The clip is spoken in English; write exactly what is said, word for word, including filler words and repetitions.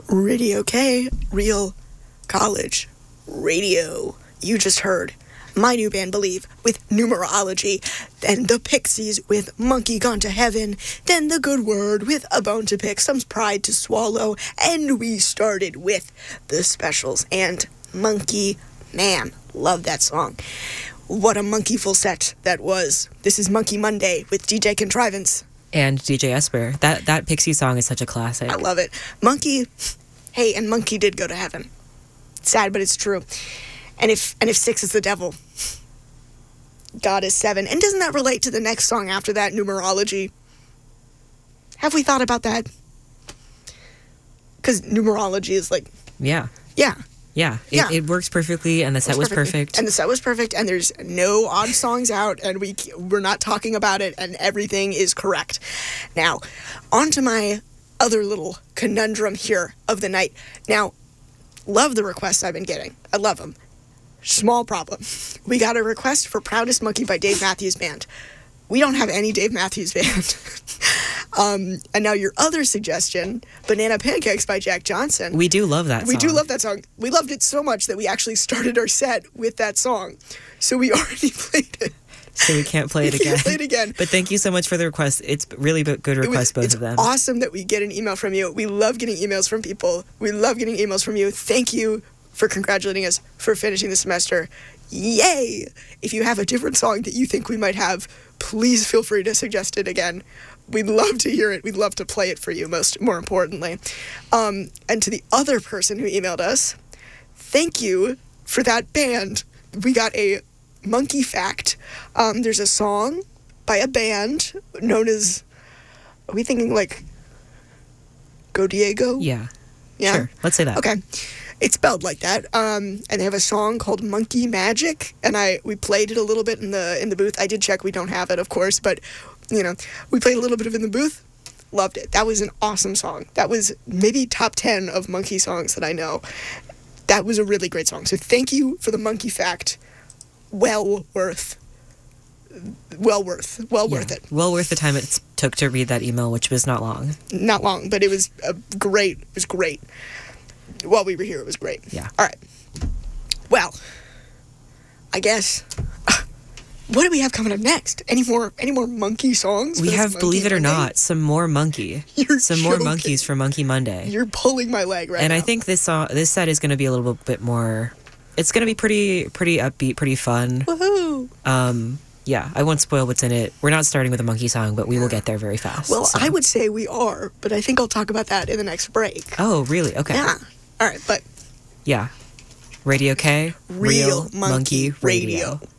Radio K, Real College Radio. You just heard my new band Believe with Numerology, then the Pixies with Monkey Gone to Heaven, then the Good Word with A Bone to Pick, Some Pride to Swallow, and we started with the Specials and Monkey Man. Love that song. What a monkeyful set that was. This is Monkey Monday with D J Contrivance. And D J Esper. That that Pixie song is such a classic. I love it. Monkey, hey, and Monkey did go to heaven. Sad, but it's true. And if and if six is the devil, God is seven. And doesn't that relate to the next song after that, Numerology? Have we thought about that? Because numerology is like... Yeah. Yeah. Yeah. It, yeah. it works perfectly, and the set was perfect. And the set was perfect, and there's no odd songs out, and we, we're not talking about it, and everything is correct. Now, on to my other little conundrum here of the night. Now, love the requests I've been getting. I love them. Small problem. We got a request for Proudest Monkey by Dave Matthews Band. We don't have any Dave Matthews Band. um, and now your other suggestion, Banana Pancakes by Jack Johnson. We do love that song. We do love that song. We loved it so much that we actually started our set with that song. So we already played it. So we can't play it we again. Can't play it again. But thank you so much for the request. It's really good requests, both it's of them. Awesome that we get an email from you. We love getting emails from people. We love getting emails from you. Thank you for congratulating us for finishing the semester. Yay! If you have a different song that you think we might have, please feel free to suggest it again. We'd love to hear it. We'd love to play it for you, most more importantly. Um, and to the other person who emailed us, thank you for that band. We got a monkey fact. Um, there's a song by a band known as, are we thinking like Go Diego? Yeah. Yeah? Sure. Let's say that. Okay. It's spelled like that. Um, and they have a song called Monkey Magic, and I we played it a little bit in the in the booth. I did check we don't have it, of course, but you know, we played a little bit of it in the booth. Loved it. That was an awesome song. That was maybe top ten of monkey songs that I know. That was a really great song. So thank you for the monkey fact. Well worth well worth well yeah. worth it. Well worth the time it took to read that email, which was not long. Not long, but it was a great. It was great. While we were here, it was great. Yeah. All right. Well, I guess. Uh, what do we have coming up next? Any more? Any more monkey songs? We have, believe it or Monday? not, some more monkey. You're some joking. more monkeys for Monkey Monday. You're pulling my leg right and now. And I think this song, this set is going to be a little bit more. It's going to be pretty, pretty upbeat, pretty fun. Woohoo! Um. Yeah, I won't spoil what's in it. We're not starting with a monkey song, but we will get there very fast. Well, so. I would say we are, but I think I'll talk about that in the next break. Oh, really? Okay. Yeah. All right, but... Yeah. Radio K, Real, Real Monkey, Monkey Radio. Radio.